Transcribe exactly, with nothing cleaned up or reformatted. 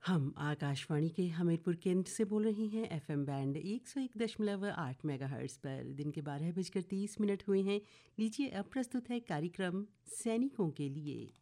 हम आकाशवाणी के हमीरपुर केंद्र से बोल रही हैं। एफएम बैंड एक सौ एक दशमलव आठ मेगाहर्ट्ज़ पर दिन के बारह बजकर तीस मिनट हुए हैं। लीजिए अब प्रस्तुत है कार्यक्रम सैनिकों के लिए।